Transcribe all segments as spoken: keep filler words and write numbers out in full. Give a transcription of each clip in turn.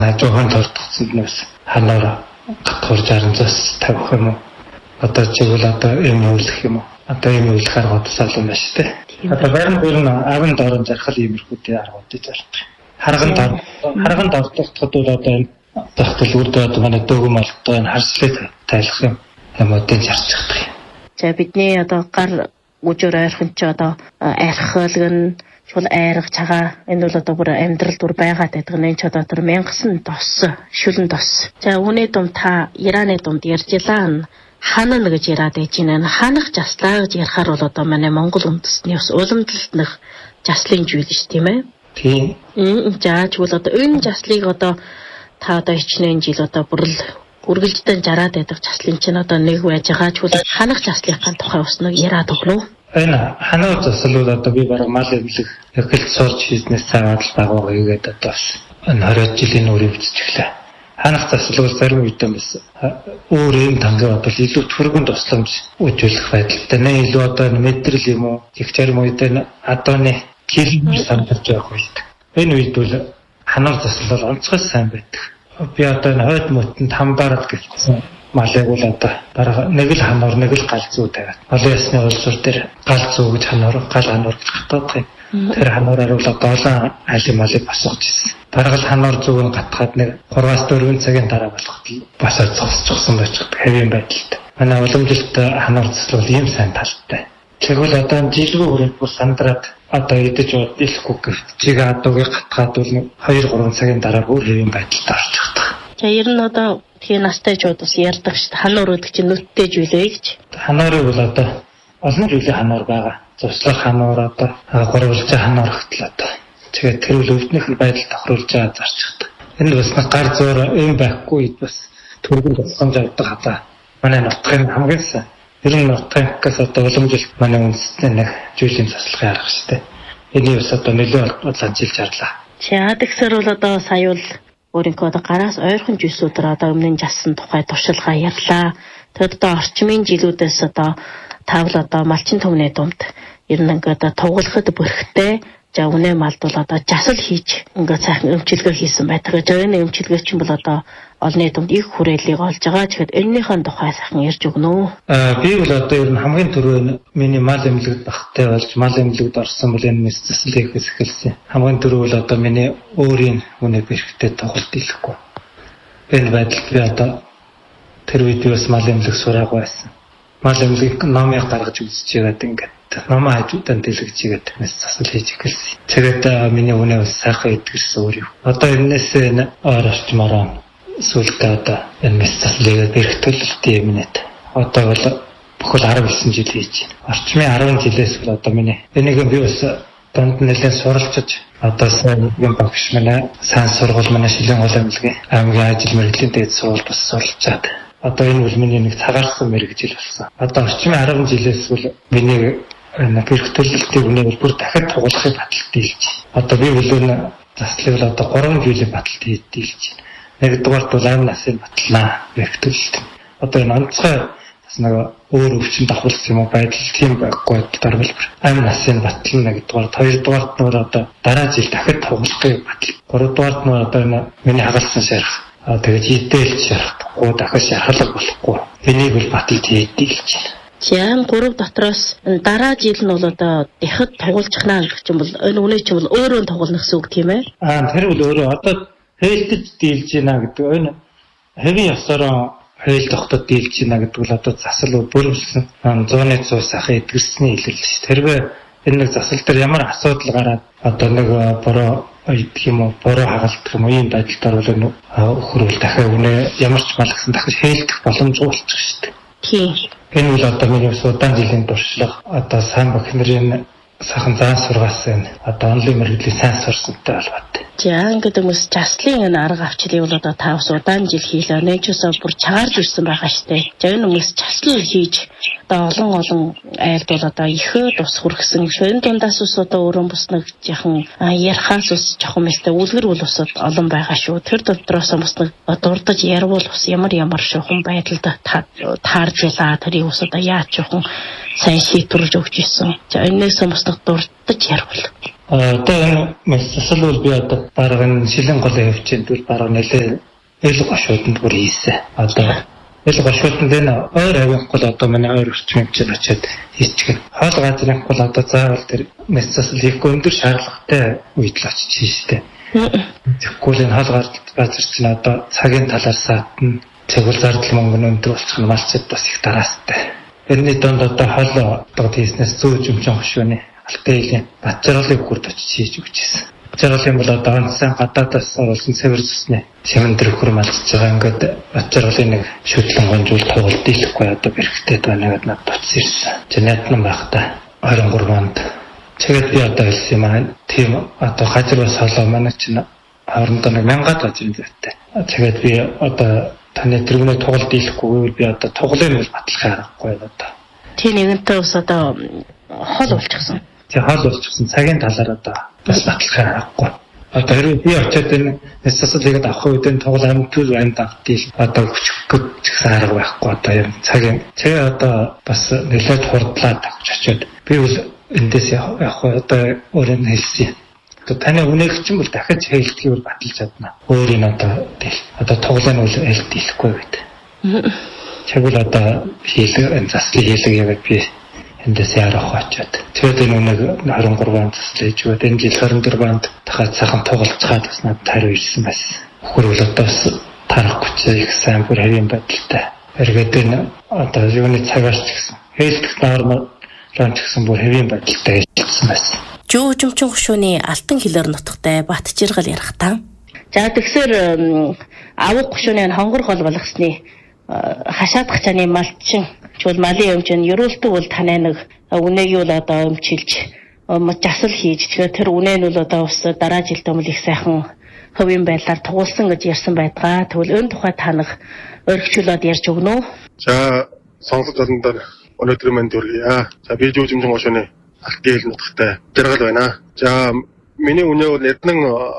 Нажуухан тортгоцсонд нь бас ханаар гатхур жаран зас тавих юм уу? Одоо чигвэл одоо юм үйлэх юм уу? Одоо юм үйлэх аргууд салуу маш тэ. Одоо барин бүрэн аван дорон зархал иймэрхүүдийн аргуудыг зардаг. Харган дор харган дортгоход бол одоо энэ тогтол үрдээ одоо манай дөөг малтай энэ харслыг тайлах юм юмудыг зарчихдаг. За бидний одоо гар үжир ойрхон ч одоо архилгэн чул айрах цагаа энэ бол одоо бүр амьдрал дүр байгаад байдаг энэ ч одоо тэр мянгасан дос шүлэн дос. За үүний дум та Ираны думд ярьжлаа. Ханана гэж яриад байж байна. Ханах жаслаа гэж ярихаар бол одоо манай Монгол үндэстний бас уламжлалт нөх жаслын зүйл шүү тийм ээ. Тийм. За чигвэл одоо энэ жаслыг одоо та одоо хичнээн жил одоо бүрл үргэлжлэн жараад байдаг жаслын чинь одоо нэг байж байгаа чигвэл ханах жаслынхаа тухай бас нэг яриад өгнө. Энэ ханаа засал бол одоо би бараг мал эвлэх эхэлж сурч хийснээс цаагаад л байгаагаа игээд одоо бас энэ хоригд жилийн үрийг биччихлээ. Ханах засал бол зарим үед бас өөр юм тангаа бол илүү түргэн тусламж үзүүлэх байдалтай. Нэ илүү одоо мэдрэл юм уу? Их зарим үед энэ адууны киломер сандарч явах үед. Энэ үед бол ханах засал бол онцгой сайн байдаг. Би одоо энэ хойд мөтөнд хамбарал гэсэн малыг бол одоо бараг нэг л хануур нэг л гал зүү тавиад. Олон ясны улсуур дээр гал зүү гэж хануур гал хануур гэж хатаад юм. Тэр хануураар бол одоо олон айлын малыг босгож ирсэн. Бараг л хануур зүүг нь гатгаад нэг гураваас дөрвөн цагийн дараа болоход бас зогсчихсан байж байгаа хэвийн байдалтай. Манай уламжилт хануур засал бол ийм сайн талтай. Тэгвэл одоо жилгүй хүрээд бүр сандраад одоо идэж удахгүй гэвч чиг адуугийг гатгаад бол хоёр гурван цагийн дараа бүр хэвийн байдалтай орчих таг. За ер нь одоо тэгээ настай ч бас ярьдаг шүү дээ. Хануур үүдэх чинь нүдтэй зүйлээ гэж. Хануурыг бол одоо олон зүйлийн хануур байгаа. Цуслах хануур одоо гурвалж хануур хтал одоо. Тэгээд тэр үл өвднөх байдал тохируулж байгаа зарчихдаг. Энэ бас гар зуур юм байхгүй үед бас түргэн тусламж авдаг хата. Манай нутгийн хамгийн сайн. Ер нь нутгаас одоо уламжилт манай үндэстний нэг зүйлийн заслахын арга шүү дээ. Энийг бас одоо нөлөө улаанчилж арлаа. За тэгсэр бол одоо саяул өөрийнхөө одоо гараас ойрхон жилсүүдээр одоо өмнө нь жасан тухай туршилгаа ярьлаа. Тэгэд одоо орчмын жилүүдээс одоо тавл одоо малчин төвний думд ер нь ингээд тугалахад бүрхтэй за үнэ малд бол одоо жасал хийж ингээд сайхан өмчилгөө хийсэн байдаг. За энэ өмчилгөө чинь бол одоо олны думд их хүрээлийг олж байгаа. Тэгэхэд энэнийхэн тухай сайхан ярьж өгнө үү? Аа би бол одоо ер нь хамгийн түрүү миний мал эмнэлэгт багтай болж мал эмнэлэгт орсон бол энэ засал хийхээс эхэлсэн. Хамгийн түрүү бол одоо миний өөрийн үнэ бэрхтээ тоглолт хийхгүй. Энэ байдалд би одоо тэр үед би бас мал эмнэлэг сураагүй байсан. Мал эмнэлэг номыг гаргаж үзэж байгаад ингээд намаа хажуудан дэлгэж игээд тэрнээс засал хийж эхэлсэн. Тэгээд миний үнэ бас сайхан идгэрсэн өөр юм. Одоо энэс энэ ойр орчмороо сүлдээ одоо энэ мэс заслыг бэрхтүүлэлт юм нэт. Одоо бол бүхэл арав гэсэн жил хийж байна. Орчмын арван жилээс бол одоо миний энийг би бас донд нэлээд суралцж одоо сайн юм багш манай сайн сургууль манай шилэн гол амилгын аймгийн ажил мэргэжлийн дээд сургууль бас суралцаад. Одоо энэ бол миний нэг цагаарсан мэргэжил болсон. Одоо орчмын арван жилээс бол миний энэ бэрхтүүлэлтийн үнэ бол бүр дахиад тугуулахыг баталт дийлж. Одоо би бол энэ заслыг бол одоо гурван жилийн баталт дийлж байна. Нэгдүгээрт бол амь насын батлаа бэрхтүүлэлт. Одоо энэ онцгой бас нэг өөр өвчин давхарлсан юм уу байдал тийм байхгүй байдлаар бол амь насын батлал нэгдүгээрт, хоёрдугаарт нь одоо дараа жил дахиад тугуулахыг батал. Гуравдугаарт нь одоо энэ миний хагалсан шарах. Аа тэгээд хитээлж шарахгүй дахиад шархалга болохгүй. Энийг бол баталт дийлж байна. Жан гурав дотроос дараа жил нь бол одоо дахиад тугуулчихна гэх юм бол энэ үнэ чинь бол өөрөө тугуулна гэсэн үг тийм ээ? Аа тэр бол өөрөө одоо хээлтэж дийлж байна гэдэг энэ хэвийн ёсороо хейл тогтод дийлж байна гэдэг бол одоо засал бүрэлсэн зууны цус ахын эдгэрсний хэлэл шүү. Тэрвээ энэ нэг засал дээр ямар асуудал гараад одоо нэг бороо идэх юм уу бороо хагалдах юм уу ийм байдалтай бол энэ өхрөл дахиад үнэ ямар ч мал гэсэн дахиж хээлтэх боломжгүй болчих шүү дээ. Тийм. Энэ бол одоо миний удаан жилийн туршлага одоо сайн багш нарын сайхан заан сургаасан одоо онлын мэргэжлийн сайн сурсантай холбоотой. За ингээд хүмүүс жаслын энэ арга авчлыг бол одоо тавс удаан жил хийлээ. Нээчээс бүр чагарж ирсэн байгаа штэ. За энэ хүмүүс жаслал хийж одоо олон олон айлд бол одоо ихэ тус хүргэсэн. Шорин дундаас ус одоо өөрөө бас нэг яхан ярахаас ус жоохон мэстэй үлгэр бол усод олон байгаа шүү. Тэр дотроос бас нэг дурдж ярвал ус ямар ямар шухан байдалд таарж байлаа. Тэрийг ус одоо яаж жоохон сайн шийдвэрлэж өгч ирсэн. За энэс бас нэг дурдж ярвал. Одоо энэ мэсэл бол би одоо бараг энэ шилэн голын хөвчөнд бол бараг нэлээ эл гошууданд бүр хийсэн. Одоо эл гошууданд энэ ойр авихгүй л одоо манай ойр орчмын хэмжээнд очиад хийчихэн. Хоол газрын бол одоо заавал тэр мэсэл хийхгүй өндөр шаардлагатай үед л очиж хийжтэй. Тэгвэл энэ хоол газар чинь одоо цагийн талаар саатна. Тэгвэл зардал мөнгө өндөр болчих нь малчид бас их дараастай. Тэрний донд одоо хоол одоо хийснээс зүүж өмчөн хошууны алтай батжарлыг хүрд очиж хийж өгчээсэн. Батжарлын бол одоо онцсан гадаадаас оруулсан цэвэр зүсний сэмэндэр хөрмөлж байгаа. Ингээд батжарлын нэг шүтлэн гонжуул тоглолт дийлэхгүй одоо бэрхтээ байна гэдэг надад утас ирсэн. Жинэтэн байхдаа ойрон гурванд тэгээд би одоо хэлсэн юм аа. Тийм одоо газар бас холоо манай чинь хоорондоо нэг мянгад газрын зүйтэй. Тэгээд би одоо таны тэргүүний тоглолт дийлэхгүй би одоо тоглоом бол батлах аргагүй одоо. Тийм нэгэнтээ ус одоо хол болчихсон. Тэгээ хол болчихсон цагийн талаар одоо бас батлах аргагүй. Одоо хэрвээ би очиод энэ нэсэсэлгээд авах үед энэ тоглоом амтгүй байна давтил одоо хүчгүүд ч гэсэн арга байхгүй одоо юм цагийн тэгээ одоо бас нэлээд хурдлаад авч очиод би бол эндээс явах одоо өөрөө хэлсэн. Одоо таны үнэхээр ч юм бол дахиж хэлтгийг бол баталж чадна. Өөрийн одоо тэл одоо тоглоом нь бол хэлт дийлэхгүй гэдэг. Тэгвэл одоо хийлэг энэ заслыг хийлэг яваад би эндээс ярах очиод. Тэгээд энэ нэг двадцать три онд заслаж өгөөд энэ жил двадцать четыре онд дахиад сайхан тоглолцоход бас надад хариу ирсэн байсан. Хөрвөл одоо бас тарахгүй ч их сайн бүр хэвийн байдалтай. Эргээд энэ одоо юуны цагаас ч гэсэн хэлтэх нормал ланч гэсэн бүр хэвийн байдалтай хэлсэн байсан. Жүүжимчин хушууны алтан хилээр нутагтай бат жиргал ярих та. За тэгсэр авах хушууны хонгор хол болгосны хашаадах чаны малчин чул малын өмчн ерөөлтөг бол танай нэг үнэгийг бол одоо өмчилж жасал хийж тэгэхээр тэр үнэ нь бол одоо ус дараа жилд өмл их сайхан хөвийн байдлаар тугуулсан гэж ярьсан байдгаа. Тэгвэл энэ тухай танах өргөжлөлөд ярьж өгнө үү? За сонсож олондоо өнөөдөр манд хүргье. За би жүүжимчин хушууны алтан хил нутагтай жаргал байна. За миний үнэ бол эднэн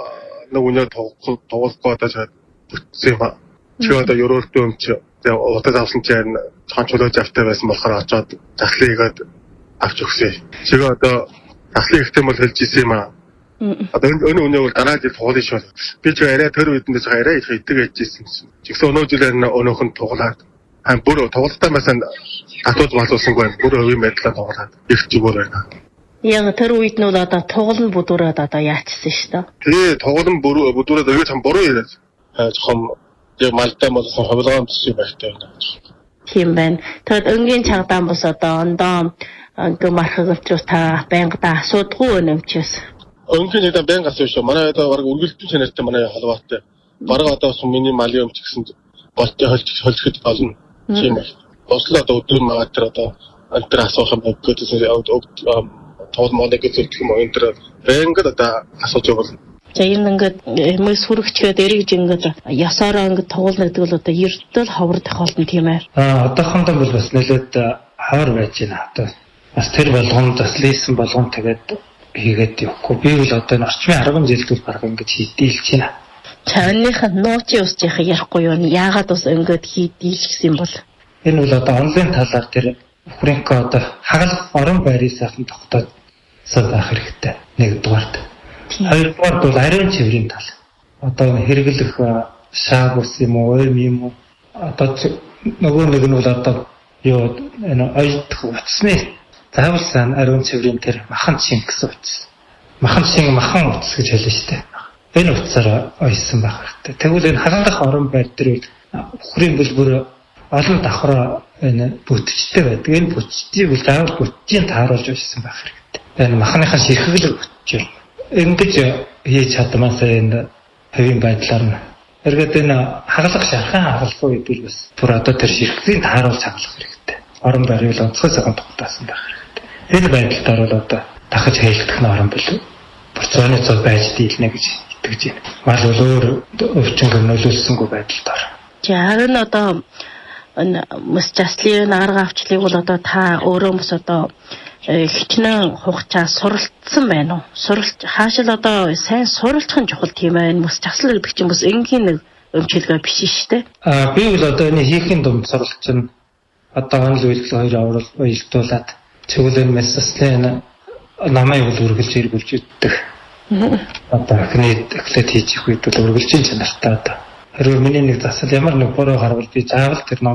нэг үнэ тугуулахгүй одоо чад бүтсэн юм. Чи одоо ерөөлтөг өмч удаад авсан чинь цаанчлуулж автай байсан болохоор очоод заслыгээд авч өгсөн. Чигээ одоо заслыг ихтэй бол хэлж ирсэн юм аа. Одоо энэ өнөө бол дараа жил тугуулж шал. Би ч арай тэр үедээс арай их идэг ээж ирсэн чинь. Жигсэн өнөө жилээр өнөөх нь тугуулаад ам бүр тугуултаа байсан атууд малуулсангүй бүр өвийн байдлаа тугуулаад их зүгээр байна. Яг тэр үед нь бол одоо тугуулн бүдүүрээд одоо яачсан шүү дээ. Тэгээ тугуулн бүдүүрээд өвөө цам буруу яриад жоохон яг малтай болсон хавлгаан төсөв байхтай байна. Тийм байна. Тэгэд өнгийн чагдаан бос одоо ондоо ингээ мархагчус та байнгада асуудгүй нэмчээс. Өнгийн чагдаан байнга асууж шүү. Манай одоо баг үргэлжлүүлсэн чанартай манай халваатай. Бараг одоо миний малын өмч гэсэн болтой холж холжоход болно. Тийм байна. Бослоо одоо өдөр магаад тэр одоо антер асуух юм байна гэсэн тоол модаг гэж хэлдэг юм энэ тэр байнгад одоо асууж байгаа. За энэ ингээд хүмүүс хүрэгчгээд эргэж ингээд ясаараа ингээд тоглоно гэдэг бол одоо ердөө ховрдох болно тийм ээ. Аа одоохондоо бол бас нэлээд хавар байж байна. Одоо бас тэр болгонд бас лийсэн болгонд тэгээд хийгээд явахгүй. Би бол одоо энэ орчмын арга жилд бол баг ингээд хийдэлж байна. Чаныхаа нуучи усчих ярихгүй юу? Яагаад бас ингээд хийдэлж гэсэн бол? Энэ бол одоо онлайн талаар тэр Фрэнко одоо хагалт орон байрын сайхан тогтоод байх хэрэгтэй. Нэгдүгээрт. Хоёрдугаар бол ариун цэврийн тал. Одоо хэрэглэх шааг ус юм уу, ойм юм уу? Одоо нөгөө нэг нь бол одоо юу энэ ойдох утасны заавал сан ариун цэврийн тэр махан шин гэсэн утас. Махан шин махан утас гэж хэлнэ шүү дээ. Энэ утсаар ойсон байх хэрэгтэй. Тэгвэл энэ хагалгах орон байр дээр бүхрийн бүлбэр олон давхраа энэ бүтцтэй байдаг. Энэ бүтцийг бол заавал бүтцийн тааруулж ойсон байх хэрэгтэй. Энэ махныхаа ширхэглэг бүтц. Ингэж хийж чадмаасаа энэ хэвийн байдлаар нь эргээд энэ хагалах шархан хагалах үед бол бас бүр одоо тэр ширхгийн тааруулж хагалах хэрэгтэй. Орон байрыг онцгой цагаан тогтосон байх хэрэгтэй. Энэ байдлаар бол одоо дахиж хэлэгдэх нь орон бил процессын цог байж дийлнэ гэж итгэж байна. Мал бол өөр өвчин гэмнүүлсэнгүй байдалд ор. За харин одоо мөс заслын арга авчлыг бол одоо та өөрөө мөс одоо хичнээн хугацаа суралцсан байна уу? Суралц хаашил одоо сайн суралцах нь чухал тийм байна. Мөс заслал гэдэг чинь бас энгийн нэг өмчилгээ биш шүү дээ. Аа би бол одоо энэ хийхин дунд суралцсан. Одоо ханал үйлдэл хоёр уялдуулаад цэвэрлэн мэс заслын намайг бол үргэлж эргүүлж иддэг. Одоо эхний эхлээд хийж их үед бол үргэлжийн чанартай одоо. Хэрвээ миний нэг засал ямар нэг буруу харвал би заавал тэр